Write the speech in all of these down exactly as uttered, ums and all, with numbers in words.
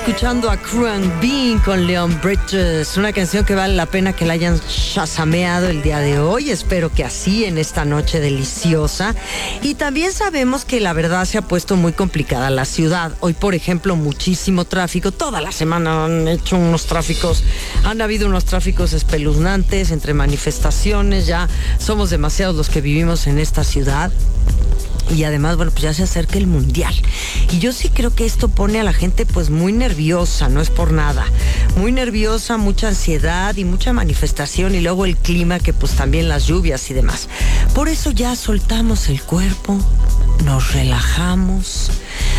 escuchando a Cruan Bean con Leon Bridges, una canción que vale la pena que la hayan shazameado el día de hoy. Espero que así en esta noche deliciosa. Y también sabemos que la verdad se ha puesto muy complicada la ciudad. Hoy, por ejemplo, muchísimo tráfico. Toda la semana han hecho unos tráficos, han habido unos tráficos espeluznantes entre manifestaciones. Ya somos demasiados los que vivimos en esta ciudad. Y además, bueno, pues ya se acerca el mundial. Y yo sí creo que esto pone a la gente pues muy nerviosa, no es por nada. Muy nerviosa, mucha ansiedad y mucha manifestación. Y luego el clima, que pues también las lluvias y demás. Por eso ya soltamos el cuerpo, nos relajamos.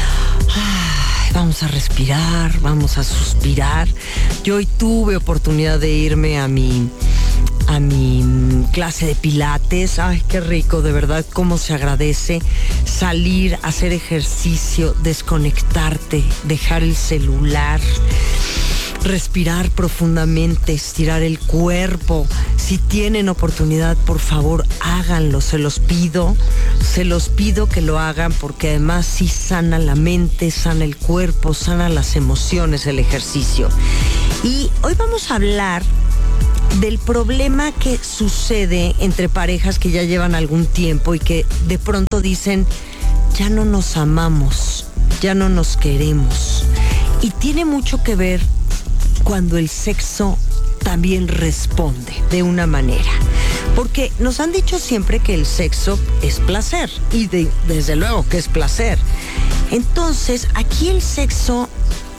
Ay, vamos a respirar, vamos a suspirar. Yo hoy tuve oportunidad de irme a mi... a mi clase de pilates. Ay, qué rico, de verdad, cómo se agradece salir, hacer ejercicio, desconectarte, dejar el celular, respirar profundamente, estirar el cuerpo. Si tienen oportunidad, por favor, háganlo, se los pido, se los pido que lo hagan, porque además sí sana la mente, sana el cuerpo, sana las emociones, el ejercicio. Y hoy vamos a hablar del problema que sucede entre parejas que ya llevan algún tiempo y que de pronto dicen, ya no nos amamos, ya no nos queremos. Y tiene mucho que ver cuando el sexo también responde de una manera. Porque nos han dicho siempre que el sexo es placer, y de, desde luego que es placer. Entonces, aquí el sexo,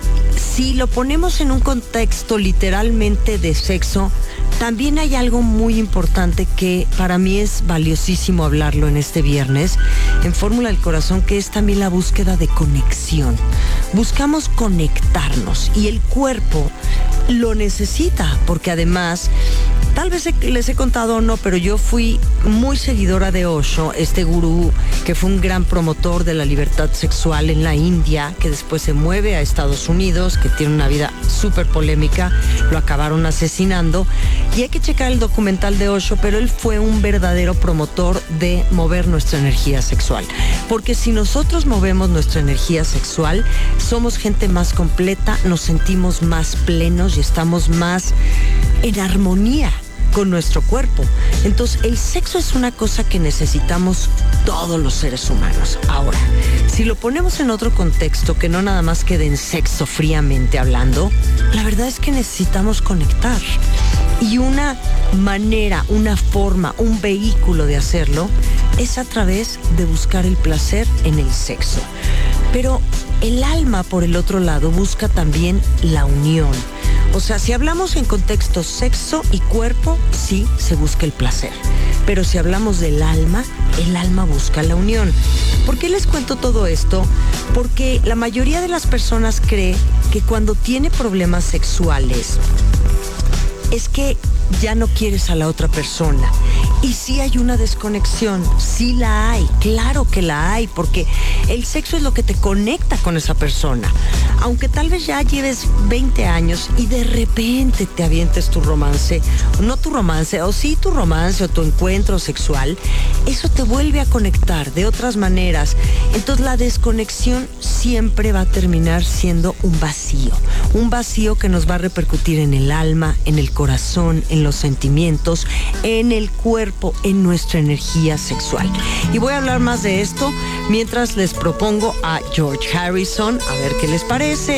si lo ponemos en un contexto literalmente de sexo, también hay algo muy importante que para mí es valiosísimo hablarlo en este viernes en Fórmula del Corazón, que es también la búsqueda de conexión. Buscamos conectarnos y el cuerpo lo necesita, porque además, tal vez les he contado o no, pero yo fui muy seguidora de Osho, este gurú que fue un gran promotor de la libertad sexual en la India, que después se mueve a Estados Unidos, que tiene una vida súper polémica, lo acabaron asesinando. Y hay que checar el documental de Osho, pero él fue un verdadero promotor de mover nuestra energía sexual. Porque si nosotros movemos nuestra energía sexual, somos gente más completa, nos sentimos más plenos y estamos más en armonía con nuestro cuerpo. Entonces, el sexo es una cosa que necesitamos todos los seres humanos. Ahora, si lo ponemos en otro contexto, que no nada más quede en sexo fríamente hablando, la verdad es que necesitamos conectar. Y una manera, una forma, un vehículo de hacerlo es a través de buscar el placer en el sexo. Pero el alma, por el otro lado, busca también la unión. O sea, si hablamos en contexto sexo y cuerpo, sí, se busca el placer. Pero si hablamos del alma, el alma busca la unión. ¿Por qué les cuento todo esto? Porque la mayoría de las personas cree que cuando tiene problemas sexuales es que ya no quieres a la otra persona. Y sí hay una desconexión, sí la hay, claro que la hay, porque el sexo es lo que te conecta con esa persona. Aunque tal vez ya lleves veinte años y de repente te avientes tu romance, no tu romance, o sí tu romance o tu encuentro sexual, eso te vuelve a conectar de otras maneras. Entonces la desconexión siempre va a terminar siendo un vacío, un vacío que nos va a repercutir en el alma, en el corazón, en los sentimientos, en el cuerpo, en nuestra energía sexual. Y voy a hablar más de esto mientras les propongo a George Harrison, a ver qué les parece.